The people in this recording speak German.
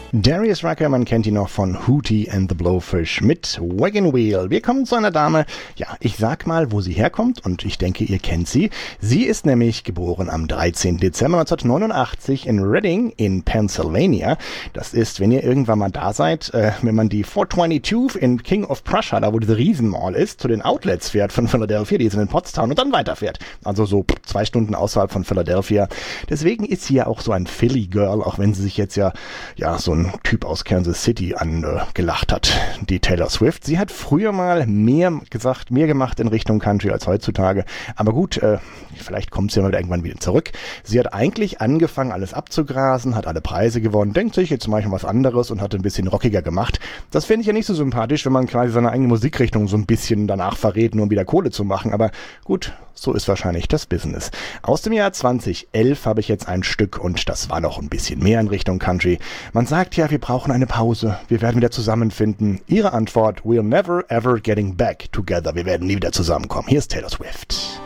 Darius Rucker, man kennt ihn noch von Hootie and the Blowfish mit Wagon Wheel. Wir kommen zu einer Dame, ja, ich sag mal, wo sie herkommt und ich denke, ihr kennt sie. Sie ist nämlich geboren am 13. Dezember 1989 in Reading in Pennsylvania. Das ist, wenn ihr irgendwann mal da seid, wenn man die 422 in King of Prussia, da wo diese Riesenmall ist, zu den Outlets fährt von Philadelphia, die sind in Pottstown und dann weiterfährt. Also so 2 Stunden außerhalb von Philadelphia. Deswegen ist sie ja auch so ein Philly Girl, auch wenn sie sich jetzt ja so ein Typ aus Kansas City angelacht hat, die Taylor Swift. Sie hat früher mal mehr gemacht in Richtung Country als heutzutage. Aber gut, vielleicht kommt sie ja mal irgendwann wieder zurück. Sie hat eigentlich angefangen, alles abzugrasen, hat alle Preise gewonnen, denkt sich, jetzt mache ich mal was anderes und hat ein bisschen rockiger gemacht. Das finde ich ja nicht so sympathisch, wenn man quasi seine eigene Musikrichtung so ein bisschen danach verrät, nur um wieder Kohle zu machen. Aber gut, so ist wahrscheinlich das Business. Aus dem Jahr 2011 habe ich jetzt ein Stück und das war noch ein bisschen mehr in Richtung Country. Man sagt ja, wir brauchen eine Pause. Wir werden wieder zusammenfinden. Ihre Antwort, we'll never ever getting back together. Wir werden nie wieder zusammenkommen. Hier ist Taylor Swift.